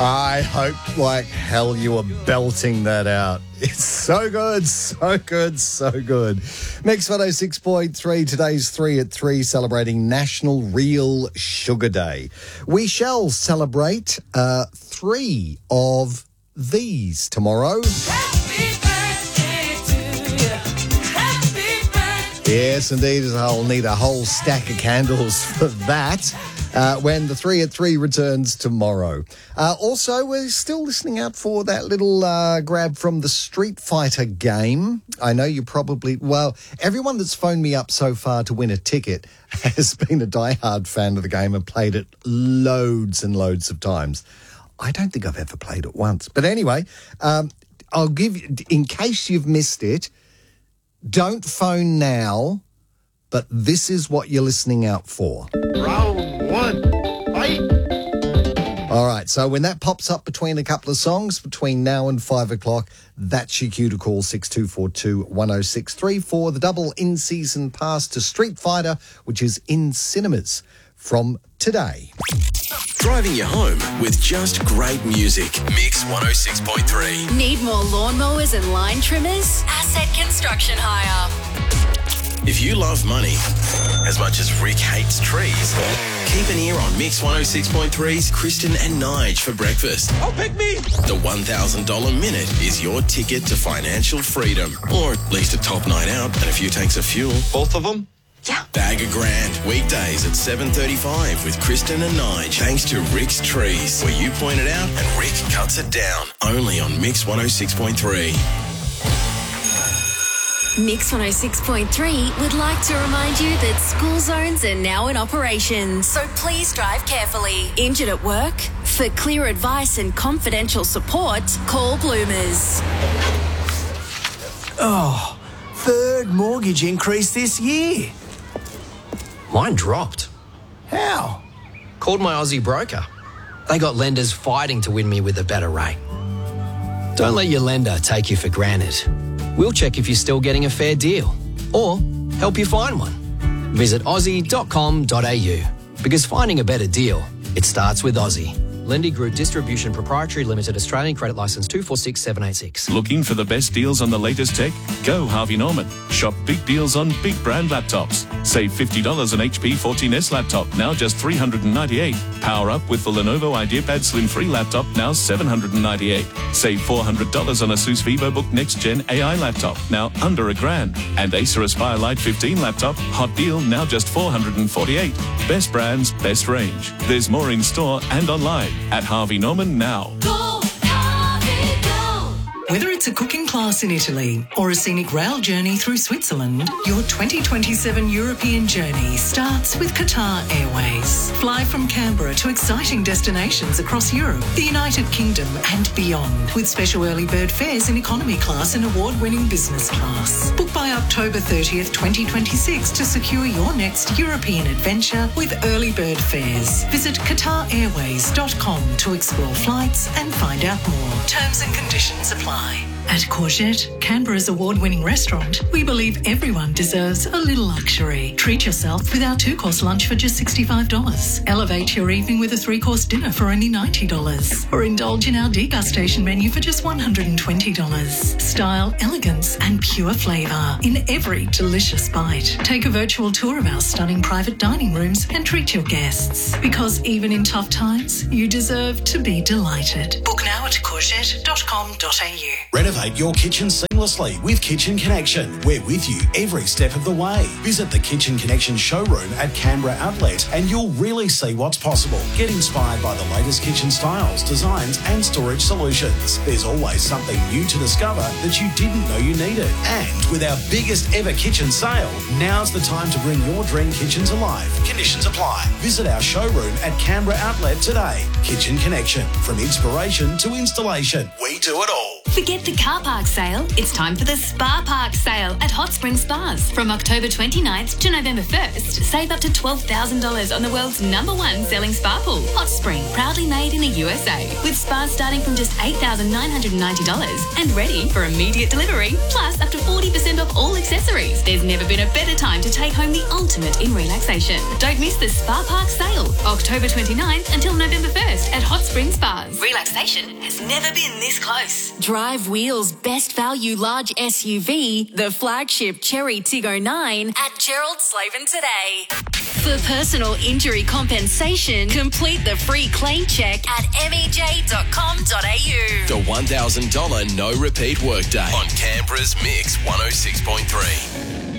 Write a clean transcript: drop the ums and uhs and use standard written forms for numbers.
I hope like hell you were belting that out. It's so good, so good, so good. Mix 106.3, today's 3 at 3, celebrating National Real Sugar Day. We shall celebrate 3 of these tomorrow. Happy birthday to you. Happy birthday. Yes, indeed, I'll need a whole stack of candles for that. When the 3 at 3 returns tomorrow. Also, we're still listening out for that little grab from the Street Fighter game. I know you probably, well, everyone that's phoned me up so far to win a ticket has been a diehard fan of the game and played it loads and loads of times. I don't think I've ever played it once. But anyway, I'll give you, in case you've missed it, don't phone now, but this is what you're listening out for. Round 1, fight! All right, so when that pops up between a couple of songs, between now and 5 o'clock, that's your cue to call 6242-1063 for the double in-season pass to Street Fighter, which is in cinemas from today. Driving you home with just great music. Mix 106.3. Need more lawnmowers and line trimmers? Asset Construction Hire. If you love money as much as Rick hates trees, keep an ear on Mix 106.3's Kristen and Nige for breakfast. Oh, pick me! The $1,000 minute is your ticket to financial freedom, or at least a top night out and a few tanks of fuel. Both of them? Yeah. Bag a grand, weekdays at 7:35 with Kristen and Nige, thanks to Rick's Trees, where you point it out and Rick cuts it down. Only on Mix 106.3. Mix 106.3 would like to remind you that school zones are now in operation, so please drive carefully. Injured at work? For clear advice and confidential support, call Bloomers. Oh, third mortgage increase this year. Mine dropped. How? Called my Aussie broker. They got lenders fighting to win me with a better rate. Don't let your lender take you for granted. We'll check if you're still getting a fair deal or help you find one. Visit aussie.com.au because finding a better deal, it starts with Aussie. Lendy Group Distribution Proprietary Limited, Australian Credit Licence 246786. Looking for the best deals on the latest tech? Go Harvey Norman. Shop big deals on big brand laptops. Save $50 on HP 14S laptop, now just $398. Power up with the Lenovo IdeaPad Slim 3 laptop, now $798. Save $400 on Asus VivoBook Next Gen AI laptop, now under $1,000. And Acer Aspire Lite 15 laptop, hot deal, now just $448. Best brands, best range. There's more in store and online at Harvey Norman now. Go, Harvey, go. Whether it's a cooking class in Italy or a scenic rail journey through Switzerland, your 2027 European journey starts with Qatar Airways. Fly from Canberra to exciting destinations across Europe, the United Kingdom and beyond, with special early bird fares in economy class and award-winning business class. Book by October 30th, 2026 to secure your next European adventure with early bird fares. Visit QatarAirways.com to explore flights and find out more. Terms and conditions apply. At Courgette, Canberra's award-winning restaurant, we believe everyone deserves a little luxury. Treat yourself with our 2-course lunch for just $65. Elevate your evening with a 3-course dinner for only $90. Or indulge in our degustation menu for just $120. Style, elegance and pure flavour in every delicious bite. Take a virtual tour of our stunning private dining rooms and treat your guests. Because even in tough times, you deserve to be delighted. Book now at courgette.com.au. Renovate your kitchen seamlessly with Kitchen Connection. We're with you every step of the way. Visit the Kitchen Connection showroom at Canberra Outlet and you'll really see what's possible. Get inspired by the latest kitchen styles, designs and storage solutions. There's always something new to discover that you didn't know you needed. And with our biggest ever kitchen sale, now's the time to bring your dream kitchen to life. Conditions apply. Visit our showroom at Canberra Outlet today. Kitchen Connection. From inspiration to installation, we do it all. Forget the car park sale. It's time for the Spa Park sale at Hot Spring Spas. From October 29th to November 1st, save up to $12,000 on the world's #1 selling spa pool. Hot Spring, proudly made in the USA. With spas starting from just $8,990 and ready for immediate delivery, plus up to 40% off all accessories. There's never been a better time to take home the ultimate in relaxation. Don't miss the Spa Park sale. October 29th until November 1st at Hot Spring Spring Spas. Relaxation has never been this close. Drive Wheels' best value large SUV, the flagship Cherry Tiggo 9, at Gerald Slaven today. For personal injury compensation, complete the free claim check at mej.com.au. The $1,000 no repeat workday on Canberra's Mix 106.3.